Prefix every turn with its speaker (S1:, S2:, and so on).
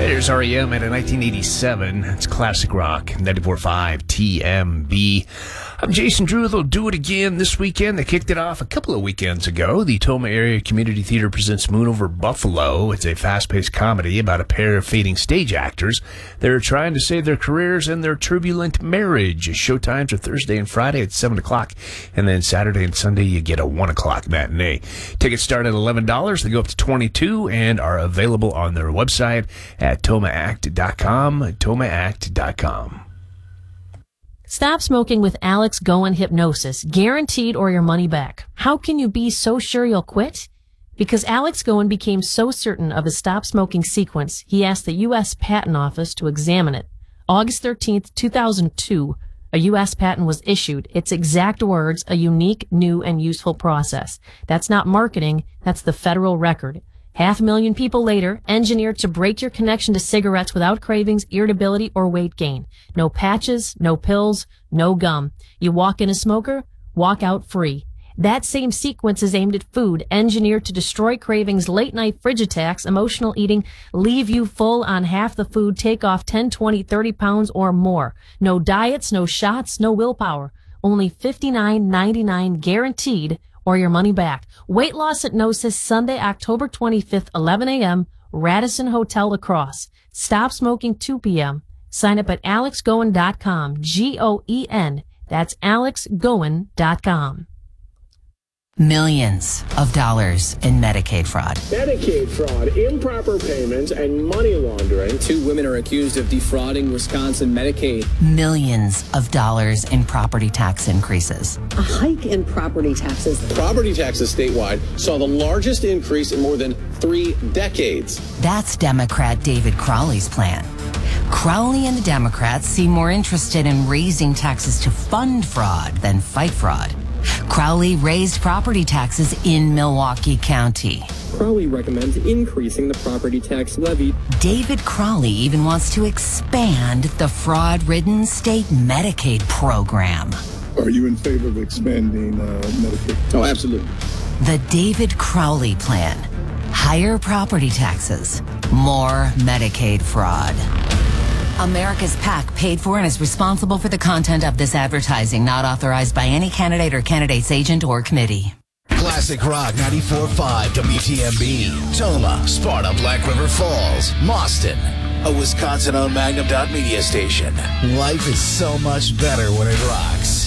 S1: There's REM at a 1987. It's classic rock, 94.5 TMB. I'm Jason Drew. They'll do it again this weekend. They kicked it off a couple of weekends ago. The Toma Area Community Theater presents Moon Over Buffalo. It's a fast-paced comedy about a pair of fading stage actors. They're trying to save their careers and their turbulent marriage. Showtimes are Thursday and Friday at 7 o'clock, and then Saturday and Sunday you get a 1 o'clock matinee. Tickets start at $11. They go up to $22 and are available on their website at tomaact.com, tomaact.com.
S2: Stop smoking with Alex Goen Hypnosis, guaranteed or your money back. How can you be so sure you'll quit? Because Alex Goen became so certain of his stop smoking sequence, he asked the U.S. Patent Office to examine it. August 13th, 2002, a U.S. patent was issued. Its exact words, a unique, new, and useful process. That's not marketing, that's the federal record. 500,000 people later, engineered to break your connection to cigarettes without cravings, irritability, or weight gain. No patches, no pills, no gum. You walk in a smoker, walk out free. That same sequence is aimed at food, engineered to destroy cravings, late-night fridge attacks, emotional eating, leave you full on half the food, take off 10, 20, 30 pounds or more. No diets, no shots, no willpower. Only $59.99 guaranteed, or your money back. Weight Loss Hypnosis, Sunday, October 25th, 11 a.m., Radisson Hotel Lacrosse. Stop smoking 2 p.m. Sign up at alexgoen.com, G-O-E-N. That's alexgoen.com.
S3: Millions of dollars in Medicaid fraud.
S4: Medicaid fraud, improper payments, and money laundering. 2 women are accused of defrauding Wisconsin Medicaid.
S3: Millions of dollars in property tax increases.
S5: A hike in property taxes.
S4: Property taxes statewide saw the largest increase in more than 3 decades.
S3: That's Democrat David Crowley's plan. Crowley and the Democrats seem more interested in raising taxes to fund fraud than fight fraud. Crowley raised property taxes in Milwaukee County.
S4: Crowley recommends increasing the property tax levy.
S3: David Crowley even wants to expand the fraud-ridden state Medicaid program.
S6: Are you in favor of expanding Medicaid?
S4: Oh, absolutely.
S3: The David Crowley plan. Higher property taxes, more Medicaid fraud. America's PAC paid for and is responsible for the content of this advertising, not authorized by any candidate or candidate's agent or committee.
S7: Classic Rock 94.5 WTMB. Toma, Sparta, Black River Falls, Mauston. A Wisconsin-owned Magnum Dot media station. Life is so much better when it rocks.